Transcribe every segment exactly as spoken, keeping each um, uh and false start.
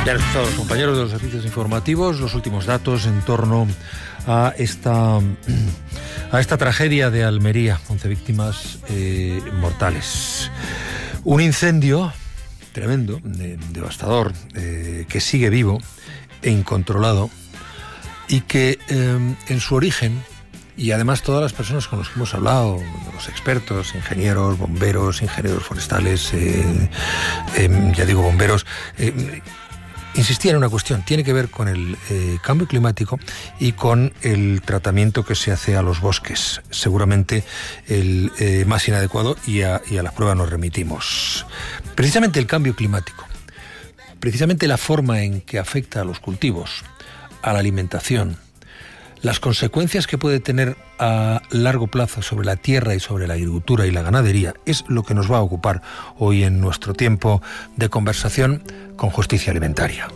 Ya han escuchado los compañeros de los servicios informativos los últimos datos en torno a esta, a esta tragedia de Almería, once víctimas eh, mortales. Un incendio tremendo, de, devastador, eh, que sigue vivo e incontrolado y que eh, en su origen, y además todas las personas con las que hemos hablado, los expertos, ingenieros, bomberos, ingenieros forestales, eh, eh, ya digo bomberos, eh, insistía en una cuestión, tiene que ver con el eh, cambio climático y con el tratamiento que se hace a los bosques, seguramente el eh, más inadecuado, y a, y a la prueba nos remitimos. Precisamente el cambio climático, precisamente la forma en que afecta a los cultivos, a la alimentación, las consecuencias que puede tener a largo plazo sobre la tierra y sobre la agricultura y la ganadería, es lo que nos va a ocupar hoy en nuestro tiempo de conversación con Justicia Alimentaria.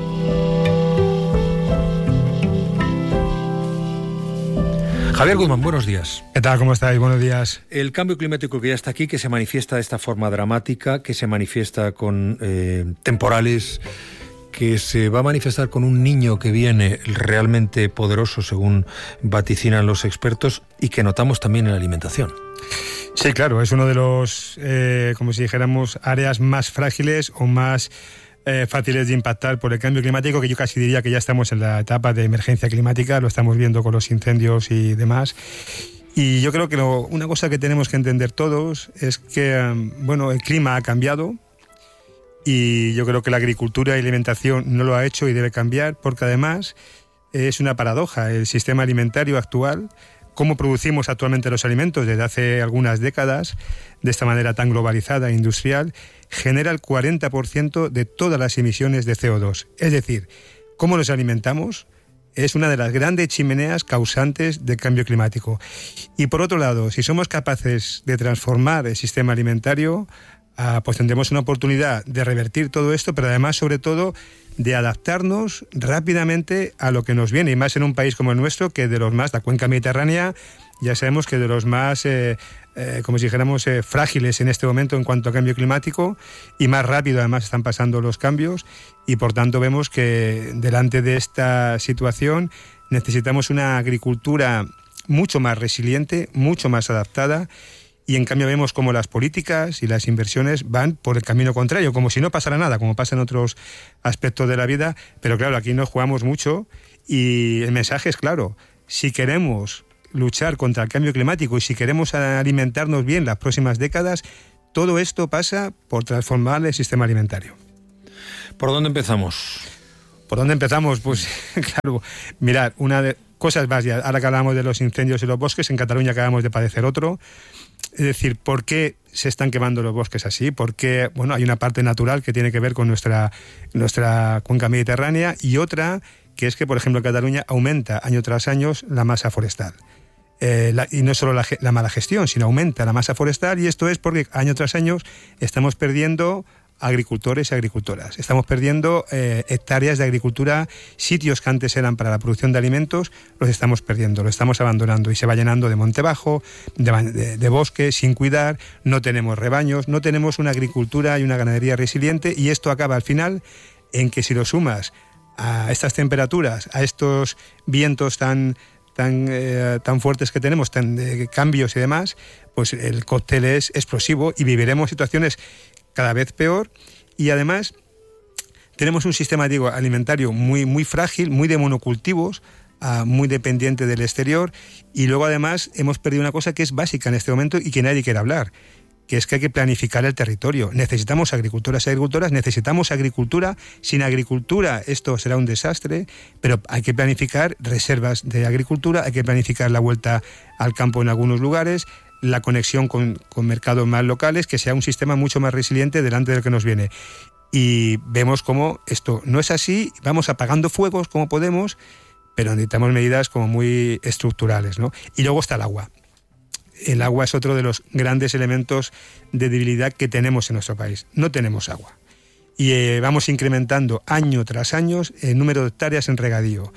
Javier Guzmán, buenos días. ¿Qué tal? ¿Cómo estáis? Buenos días. El cambio climático que ya está aquí, que se manifiesta de esta forma dramática, que se manifiesta con eh, temporales, que se va a manifestar con un niño que viene realmente poderoso, según vaticinan los expertos, y que notamos también en la alimentación. Sí, claro, es uno de los, eh, como si dijéramos, áreas más frágiles o más eh, fáciles de impactar por el cambio climático, que yo casi diría que ya estamos en la etapa de emergencia climática, lo estamos viendo con los incendios y demás. Y yo creo que lo, una cosa que tenemos que entender todos es que, bueno, el clima ha cambiado, y yo creo que la agricultura y la alimentación no lo ha hecho y debe cambiar, porque además es una paradoja. El sistema alimentario actual, cómo producimos actualmente los alimentos desde hace algunas décadas, de esta manera tan globalizada e industrial, genera el cuarenta por ciento de todas las emisiones de C O dos. Es decir, cómo nos alimentamos es una de las grandes chimeneas causantes del cambio climático. Y por otro lado, si somos capaces de transformar el sistema alimentario, Ah, pues tendremos una oportunidad de revertir todo esto, pero además, sobre todo, de adaptarnos rápidamente a lo que nos viene, y más en un país como el nuestro, que de los más, la cuenca mediterránea, ya sabemos que de los más, eh, eh, como si dijéramos, eh, frágiles en este momento en cuanto a cambio climático, y más rápido además están pasando los cambios, y por tanto vemos que delante de esta situación necesitamos una agricultura mucho más resiliente, mucho más adaptada. Y en cambio vemos como las políticas y las inversiones van por el camino contrario, como si no pasara nada, como pasa en otros aspectos de la vida. Pero claro, aquí nos jugamos mucho y el mensaje es claro. Si queremos luchar contra el cambio climático y si queremos alimentarnos bien las próximas décadas, todo esto pasa por transformar el sistema alimentario. ¿Por dónde empezamos? ¿Por dónde empezamos? Pues claro, mirad, una de cosas básicas. Ahora que hablamos de los incendios y los bosques, en Cataluña acabamos de padecer otro. Es decir, ¿por qué se están quemando los bosques así? Porque, bueno, hay una parte natural que tiene que ver con nuestra, nuestra cuenca mediterránea, y otra que es que, por ejemplo, en Cataluña aumenta año tras año la masa forestal. Eh, la, y no es solo la, la mala gestión, sino aumenta la masa forestal, y esto es porque año tras año estamos perdiendo agricultores y agricultoras. Estamos perdiendo eh, hectáreas de agricultura, sitios que antes eran para la producción de alimentos, los estamos perdiendo, lo estamos abandonando, y se va llenando de monte bajo, de, de, de bosque, sin cuidar, no tenemos rebaños, no tenemos una agricultura y una ganadería resiliente, y esto acaba al final en que si lo sumas a estas temperaturas, a estos vientos tan tan, eh, tan fuertes que tenemos, tan de cambios y demás, pues el cóctel es explosivo y viviremos situaciones cada vez peor. Y además tenemos un sistema, digo, alimentario muy, muy frágil, muy de monocultivos, uh, muy dependiente del exterior, y luego además hemos perdido una cosa que es básica en este momento y que nadie quiere hablar, que es que hay que planificar el territorio. Necesitamos agricultoras y agricultoras, necesitamos agricultura. Sin agricultura esto será un desastre, pero hay que planificar reservas de agricultura, hay que planificar la vuelta al campo en algunos lugares, la conexión con, con mercados más locales, que sea un sistema mucho más resiliente delante del que nos viene. Y vemos cómo esto no es así, vamos apagando fuegos como podemos, pero necesitamos medidas como muy estructurales, ¿no? Y luego está el agua. El agua es otro de los grandes elementos de debilidad que tenemos en nuestro país. No tenemos agua. Y eh, vamos incrementando año tras año el número de hectáreas en regadío.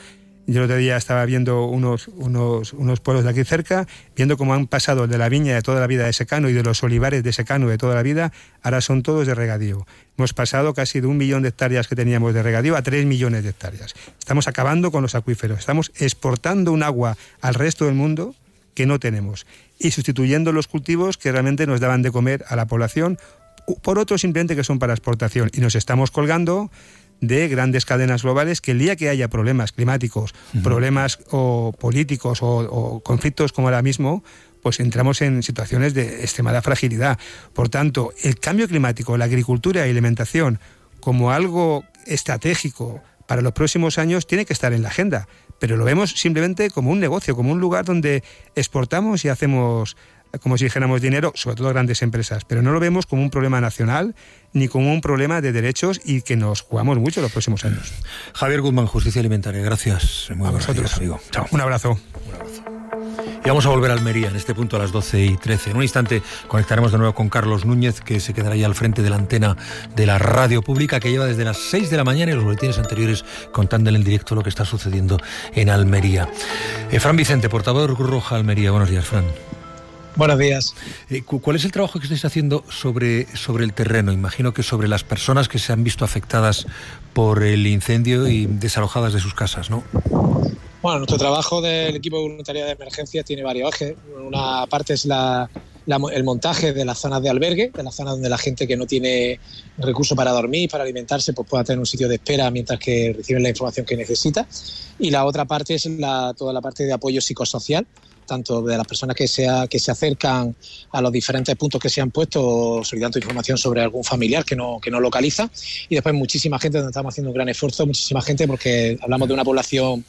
Yo el otro día estaba viendo unos, unos, unos pueblos de aquí cerca, viendo cómo han pasado de la viña de toda la vida de secano y de los olivares de secano de toda la vida, ahora son todos de regadío. Hemos pasado casi de un millón de hectáreas que teníamos de regadío a tres millones de hectáreas. Estamos acabando con los acuíferos, estamos exportando un agua al resto del mundo que no tenemos y sustituyendo los cultivos que realmente nos daban de comer a la población por otros simplemente que son para exportación, y nos estamos colgando de grandes cadenas globales que el día que haya problemas climáticos, uh-huh. problemas o políticos o, o conflictos como ahora mismo, pues entramos en situaciones de extremada fragilidad. Por tanto, el cambio climático, la agricultura y la alimentación como algo estratégico para los próximos años tiene que estar en la agenda, pero lo vemos simplemente como un negocio, como un lugar donde exportamos y hacemos, como si dijéramos, dinero, sobre todo grandes empresas, pero no lo vemos como un problema nacional ni como un problema de derechos y que nos jugamos mucho los próximos años. Javier Guzmán, Justicia Alimentaria, gracias. Muy a vosotros, días, amigo. Chao. Un abrazo. Un abrazo. Y vamos a volver a Almería en este punto a las doce y trece. En un instante conectaremos de nuevo con Carlos Núñez, que se quedará ahí al frente de la antena de la radio pública, que lleva desde las seis de la mañana y los boletines anteriores contándole en directo lo que está sucediendo en Almería. Eh, Fran Vicente, portavoz de Cruz Roja Almería. Buenos días, Fran. Buenos días. Eh, ¿Cuál es el trabajo que estáis haciendo sobre, sobre el terreno? Imagino que sobre las personas que se han visto afectadas por el incendio y desalojadas de sus casas, ¿no? Bueno, nuestro trabajo del equipo de voluntariado de emergencia tiene varios ejes. Una parte es la, la, el montaje de las zonas de albergue, de las zonas donde la gente que no tiene recursos para dormir, para alimentarse, pues pueda tener un sitio de espera mientras que reciben la información que necesita. Y la otra parte es la, toda la parte de apoyo psicosocial, tanto de las personas que se, que se acercan a los diferentes puntos que se han puesto, solicitando información sobre algún familiar que no, que no localiza, y después muchísima gente, donde estamos haciendo un gran esfuerzo, muchísima gente, porque hablamos de una población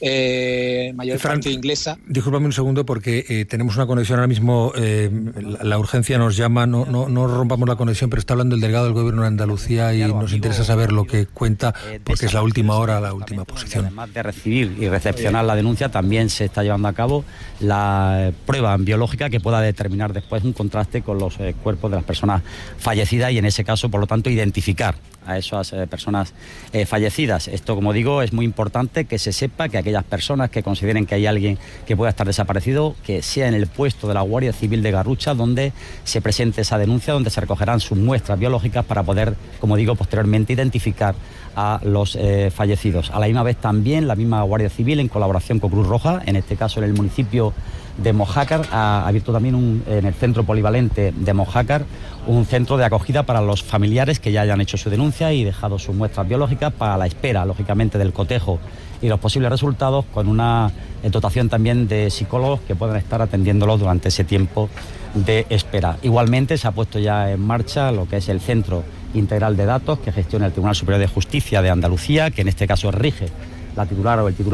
eh, mayormente inglesa. Discúlpame un segundo, porque eh, tenemos una conexión ahora mismo, eh, la, la urgencia nos llama, no, no, no rompamos la conexión, pero está hablando el delegado del Gobierno de Andalucía y nos interesa saber lo que cuenta, porque es la última hora, la última posición. Además de recibir y recepcionar la denuncia, también se está llevando a cabo la prueba biológica que pueda determinar después un contraste con los eh, cuerpos de las personas fallecidas y en ese caso, por lo tanto, identificar a esas eh, personas eh, fallecidas. Esto, como digo, es muy importante que se sepa que aquellas personas que consideren que hay alguien que pueda estar desaparecido, que sea en el puesto de la Guardia Civil de Garrucha donde se presente esa denuncia, donde se recogerán sus muestras biológicas para poder, como digo, posteriormente identificar a los eh, fallecidos. A la misma vez también la misma Guardia Civil, en colaboración con Cruz Roja, en este caso en el municipio de Mojácar, ha abierto también un, en el centro polivalente de Mojácar un centro de acogida para los familiares que ya hayan hecho su denuncia y dejado sus muestras biológicas para la espera, lógicamente, del cotejo y los posibles resultados, con una dotación también de psicólogos que puedan estar atendiéndolos durante ese tiempo de espera. Igualmente se ha puesto ya en marcha lo que es el Centro Integral de Datos que gestiona el Tribunal Superior de Justicia de Andalucía, que en este caso rige la titular o el titular